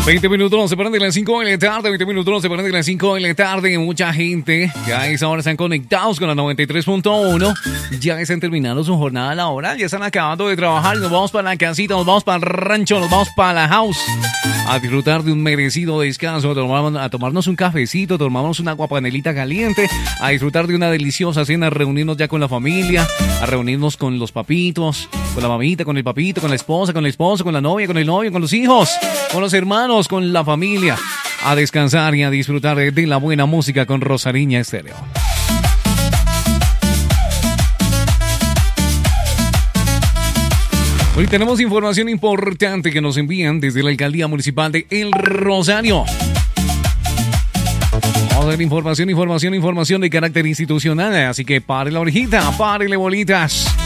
20 minutos nos separan de las 5 de la tarde, 20 minutos nos separan de las 5 de la tarde. Mucha gente ya a esa hora están conectados con la 93.1. Ya están terminando su jornada laboral, ya están acabando de trabajar. Nos vamos para la casita, nos vamos para el rancho, nos vamos para la house a disfrutar de un merecido descanso, a tomarnos un cafecito, a tomarnos una aguapanelita caliente, a disfrutar de una deliciosa cena, a reunirnos ya con la familia, a reunirnos con los papitos, con la mamita, con el papito, con la esposa, con el esposo, con la novia, con el novio, con los hijos, con los hermanos, con la familia, a descansar y a disfrutar de la buena música con Rosariña Estéreo. Hoy tenemos información importante que nos envían desde la Alcaldía Municipal de El Rosario. Vamos a ver información de carácter institucional, así que pare la orejita, párele bolitas.